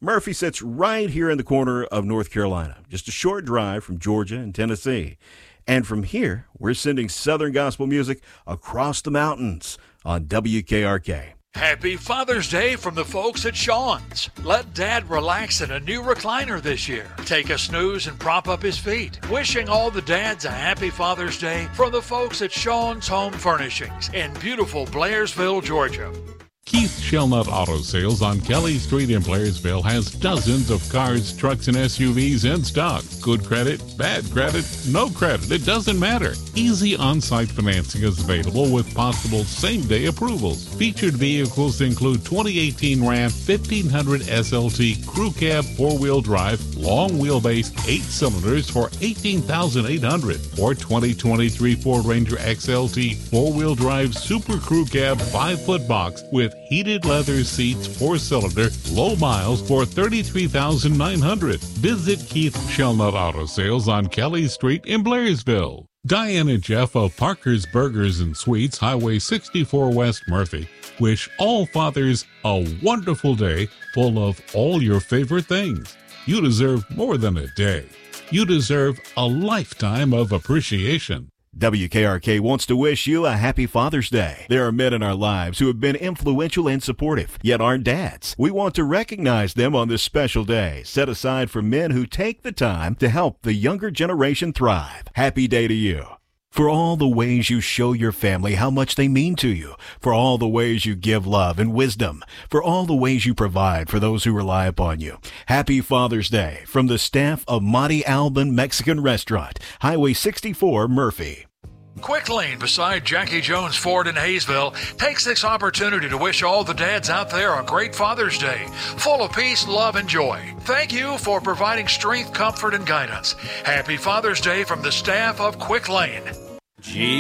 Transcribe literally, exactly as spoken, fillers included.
Murphy sits right here in the corner of North Carolina, just a short drive from Georgia and Tennessee. And from here, we're sending Southern gospel music across the mountains on W K R K. Happy Father's Day from the folks at Sean's. Let Dad relax in a new recliner this year. Take a snooze and prop up his feet. Wishing all the dads a happy Father's Day from the folks at Sean's Home Furnishings in beautiful Blairsville, Georgia. Keith Shellnut Auto Sales on Kelly Street in Blairsville has dozens of cars, trucks, and S U Vs in stock. Good credit, bad credit, no credit, it doesn't matter. Easy on-site financing is available with possible same-day approvals. Featured vehicles include twenty eighteen Ram fifteen hundred S L T Crew Cab four-wheel drive, long wheelbase, eight cylinders for eighteen thousand eight hundred dollars, or twenty twenty-three Ford Ranger X L T four-wheel drive Super Crew Cab five-foot box with heated leather seats, four-cylinder, low miles for thirty-three thousand nine hundred dollars. Visit Keith Shellnut Auto Sales on Kelly Street in Blairsville. Diane and Jeff of Parker's Burgers and Sweets, Highway sixty-four West Murphy, wish all fathers a wonderful day full of all your favorite things. You deserve more than a day. You deserve a lifetime of appreciation. W K R K wants to wish you a happy Father's Day. There are men in our lives who have been influential and supportive, yet aren't dads. We want to recognize them on this special day, set aside for men who take the time to help the younger generation thrive. Happy day to you. For all the ways you show your family how much they mean to you, for all the ways you give love and wisdom, for all the ways you provide for those who rely upon you. Happy Father's Day from the staff of Monte Alban Mexican Restaurant, Highway sixty-four, Murphy. Quick Lane beside Jackie Jones Ford in Hayesville takes this opportunity to wish all the dads out there a great Father's Day, full of peace, love, and joy. Thank you for providing strength, comfort, and guidance. Happy Father's Day from the staff of Quick Lane. Gee.